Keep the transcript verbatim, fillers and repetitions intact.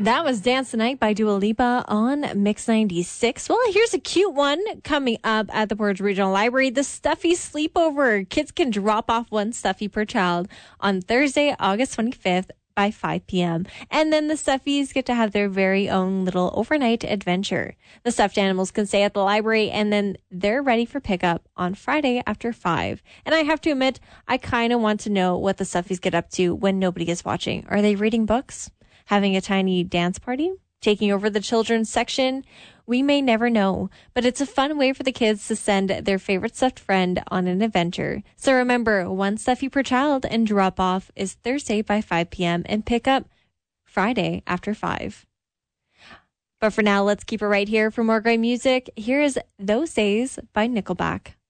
That was Dance the Night by Dua Lipa on Mix ninety-six. Well, here's a cute one coming up at the Portage Regional Library. The Stuffy Sleepover. Kids can drop off one Stuffy per child on Thursday, August twenty-fifth by five p.m. And then the Stuffies get to have their very own little overnight adventure. The stuffed animals can stay at the library, and then they're ready for pickup on Friday after five. And I have to admit, I kind of want to know what the Stuffies get up to when nobody is watching. Are they reading books? Having a tiny dance party? Taking over the children's section? We may never know, but it's a fun way for the kids to send their favorite stuffed friend on an adventure. So remember, one Stuffy per child, and drop off is Thursday by five p.m. and pick up Friday after five. But for now, let's keep it right here for more great music. Here is Those Days by Nickelback.